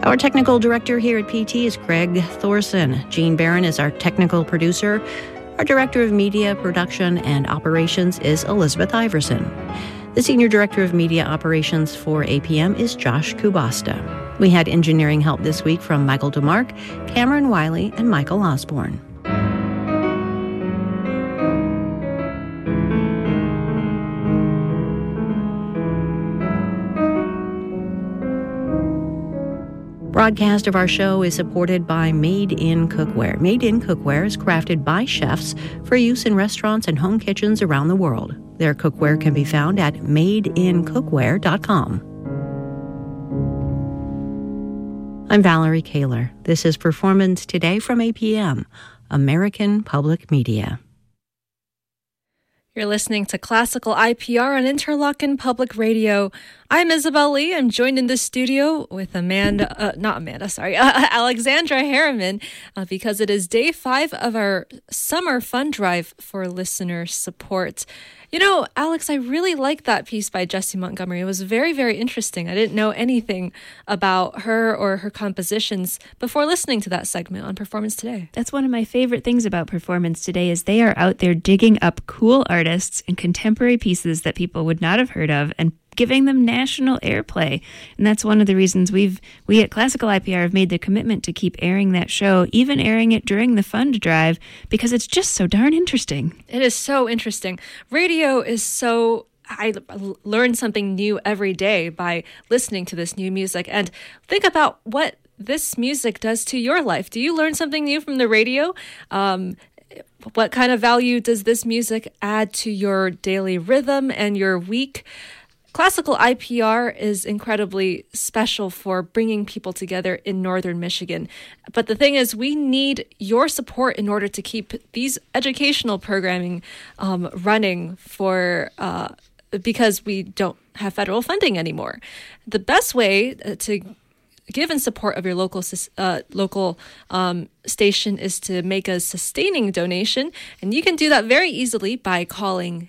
Our technical director here at PT is Craig Thorson. Gene Barron is our technical producer. Our director of media, production, and operations is Elizabeth Iverson. The senior director of media operations for APM is Josh Kubasta. We had engineering help this week from Michael DeMark, Cameron Wiley, and Michael Osborne. Broadcast of our show is supported by Made in Cookware. Made in Cookware is crafted by chefs for use in restaurants and home kitchens around the world. Their cookware can be found at madeincookware.com. I'm Valerie Kaler. This is Performance Today from APM, American Public Media. You're listening to Classical IPR on Interlochen Public Radio. I'm Isabel Lee. I'm joined in the studio with Alexandra Harriman, because it is day 5 of our summer fund drive for listener support. You know, Alex, I really liked that piece by Jessie Montgomery. It was very, very interesting. I didn't know anything about her or her compositions before listening to that segment on Performance Today. That's one of my favorite things about Performance Today is they are out there digging up cool artists and contemporary pieces that people would not have heard of and giving them national airplay. And that's one of the reasons we at Classical IPR have made the commitment to keep airing that show, even airing it during the fund drive, because it's just so darn interesting. It is so interesting. Radio is so... I learn something new every day by listening to this new music. And think about what this music does to your life. Do you learn something new from the radio? What kind of value does this music add to your daily rhythm and your week? Classical IPR is incredibly special for bringing people together in northern Michigan. But the thing is, we need your support in order to keep these educational programming running because we don't have federal funding anymore. The best way to give in support of your local station is to make a sustaining donation, and you can do that very easily by calling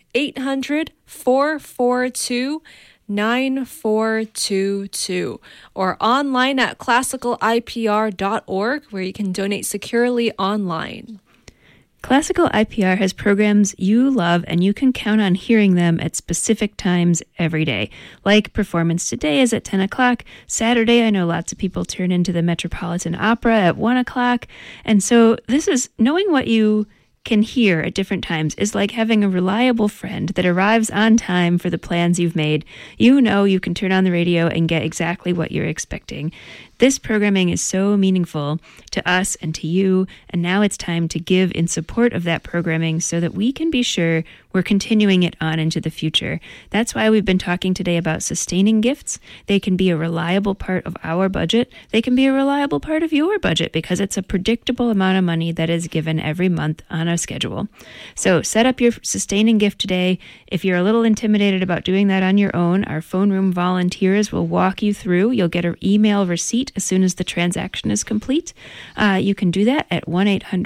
800-442-9422 or online at classicalipr.org, where you can donate securely online. Classical IPR has programs you love, and you can count on hearing them at specific times every day. Like Performance Today is at 10 o'clock. Saturday, I know lots of people turn into the Metropolitan Opera at 1 o'clock. And so this is knowing what you can hear at different times is like having a reliable friend that arrives on time for the plans you've made. You know you can turn on the radio and get exactly what you're expecting. This programming is so meaningful to us and to you, and now it's time to give in support of that programming so that we can be sure we're continuing it on into the future. That's why we've been talking today about sustaining gifts. They can be a reliable part of our budget. They can be a reliable part of your budget because it's a predictable amount of money that is given every month on a schedule. So set up your sustaining gift today. If you're a little intimidated about doing that on your own, our phone room volunteers will walk you through. You'll get an email receipt as soon as the transaction is complete. You can do that at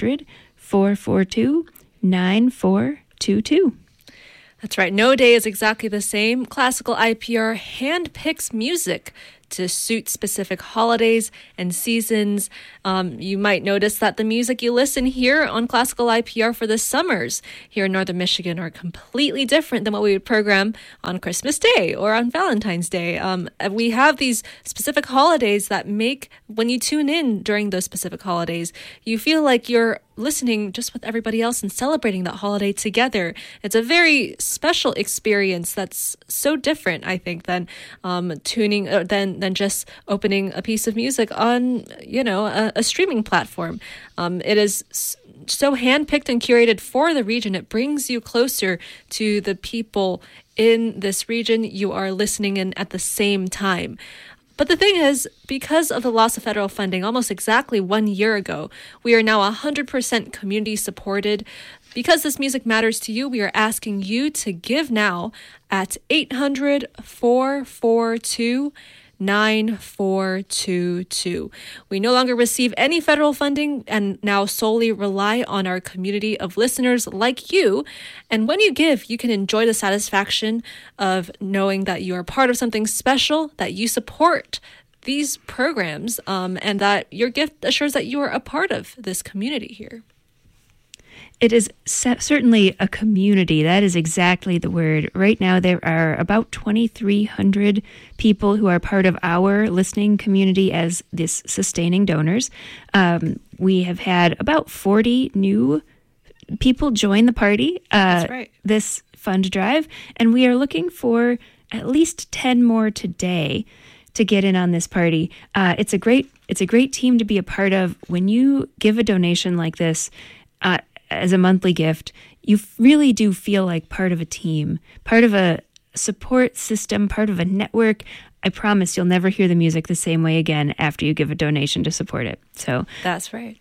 1-800-442-9422. That's right. No day is exactly the same. Classical IPR handpicks music to suit specific holidays and seasons. You might notice that the music you listen here on Classical IPR for the summers here in northern Michigan are completely different than what we would program on Christmas Day or on Valentine's Day. We have these specific holidays that make, when you tune in during those specific holidays, you feel like you're listening just with everybody else and celebrating that holiday together. It's a very special experience that's so different, I think, than than just opening a piece of music on, a streaming platform. It is so handpicked and curated for the region. It brings you closer to the people in this region you are listening in at the same time. But the thing is, because of the loss of federal funding almost exactly 1 year ago, we are now 100% community supported. Because this music matters to you, we are asking you to give now at 800-442-9422. We no longer receive any federal funding and now solely rely on our community of listeners like you. And when you give, you can enjoy the satisfaction of knowing that you are part of something special, that you support these programs and that your gift assures that you are a part of this community here. It is certainly a community. That is exactly the word. Right now, there are about 2,300 people who are part of our listening community as this sustaining donors. We have had about 40 new people join the party That's right. this fund drive, and we are looking for at least 10 more today to get in on this party. It's a great team to be a part of. When you give a donation like this, as a monthly gift, you really do feel like part of a team, part of a support system, part of a network. I promise you'll never hear the music the same way again after you give a donation to support it. So that's right.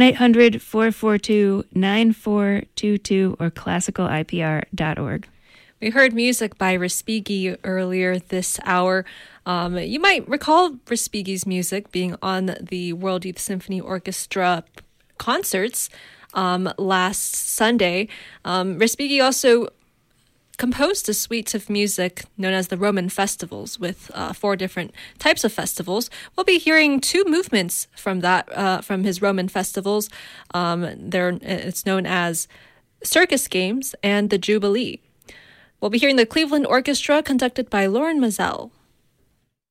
1-800-442-9422 or classicalipr.org. We heard music by Respighi earlier this hour. You might recall Respighi's music being on the World Youth Symphony Orchestra concerts last Sunday. Respighi also composed a suite of music known as the Roman Festivals with 4 different types of festivals. We'll be hearing 2 movements from from his Roman Festivals. It's known as Circus Games and the Jubilee. We'll be hearing the Cleveland Orchestra conducted by Lauren Mazel.